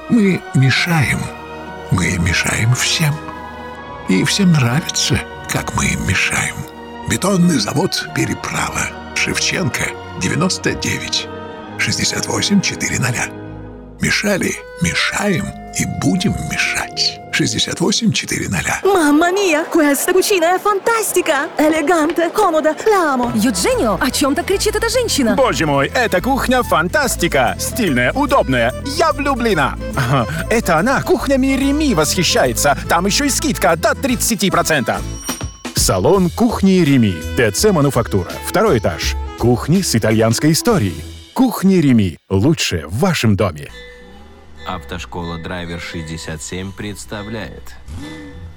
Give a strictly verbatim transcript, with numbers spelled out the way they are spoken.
Мы мешаем. Мы мешаем всем. И всем нравится, как мы им мешаем. Бетонный завод «Переправа». Шевченко, девяносто девять. шестьдесят восемь четыреста. Мешали, мешаем и будем мешать. шестьдесят восемь четыреста. Mamma mia, questa cucina è fantastica! Элегантная, comoda, l'amo. Евгенио, о чем так кричит эта женщина? Боже мой, эта кухня фантастика! Стильная, удобная. Я влюблена. Ага, это она, кухня Реми, восхищается. Там еще и скидка до тридцать процентов. Салон кухни Реми. ТЦ «Мануфактура». Второй этаж. Кухни с итальянской историей. Кухни Реми. Лучшее в вашем доме. Автошкола Драйвер шестьдесят семь представляет